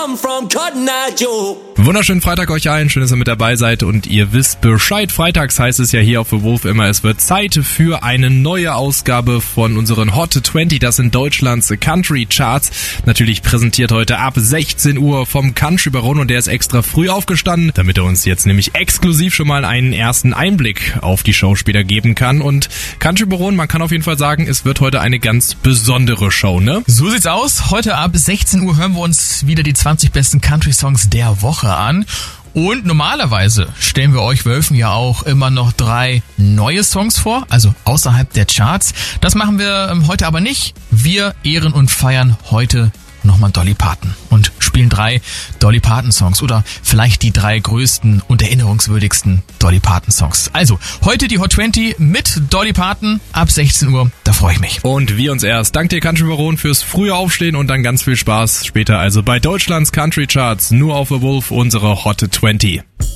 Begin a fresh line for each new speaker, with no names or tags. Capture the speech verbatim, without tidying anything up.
Wunderschönen Freitag euch allen, schön, dass ihr mit dabei seid und ihr wisst Bescheid. Freitags heißt es ja hier auf The Wolf immer, es wird Zeit für eine neue Ausgabe von unseren Hot zwanzig, das sind Deutschlands Country Charts. Natürlich präsentiert heute ab sechzehn Uhr vom Country Baron und der ist extra früh aufgestanden, damit er uns jetzt nämlich exklusiv schon mal einen ersten Einblick auf die Show später geben kann. Und Country Baron, man kann auf jeden Fall sagen, es wird heute eine ganz besondere Show, ne?
So sieht's aus. Heute ab sechzehn Uhr hören wir uns wieder die zwanzig besten Country-Songs der Woche an. Und normalerweise stellen wir euch Wölfen ja auch immer noch drei neue Songs vor, also außerhalb der Charts. Das machen wir heute aber nicht. Wir ehren und feiern heute nochmal Dolly Parton und spielen drei Dolly Parton Songs oder vielleicht die drei größten und erinnerungswürdigsten Dolly Parton Songs. Also, heute die Hot zwanzig mit Dolly Parton ab sechzehn Uhr, da freue ich mich.
Und wir uns erst. Dank dir Country Baron fürs frühe Aufstehen und dann ganz viel Spaß später also bei Deutschlands Country Charts, nur auf The Wolf, unsere Hot zwanzig.